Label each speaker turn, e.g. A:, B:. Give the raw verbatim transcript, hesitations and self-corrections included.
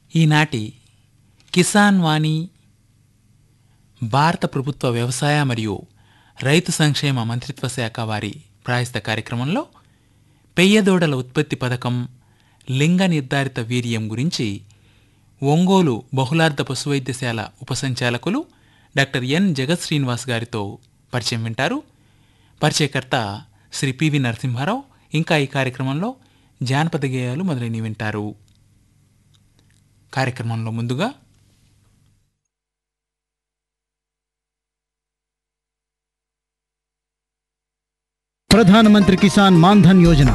A: ఈనాటి కిసాన్ వాణి భారత ప్రభుత్వ వ్యవసాయ మరియు రైతు సంక్షేమ మంత్రిత్వ శాఖ వారి ప్రాయస్త కార్యక్రమంలో పెయ్యదూడల ఉత్పత్తి పథకం లింగ నిర్ధారిత వీర్యం గురించి ఒంగోలు బహుళార్థ పశువైద్యశాల ఉపసంచాలకులు డాక్టర్ ఎన్ జగత్ శ్రీనివాస్ గారితో పరిచయం వింటారు. పరిచయకర్త శ్రీ పివి నరసింహారావు. ఇంకా ఈ కార్యక్రమంలో జానపద గేయాలు మొదలైనవి వింటారు. కార్యక్రమంలో ముందుగా
B: ప్రధానమంత్రి కిసాన్ మాన్ధన్ యోజన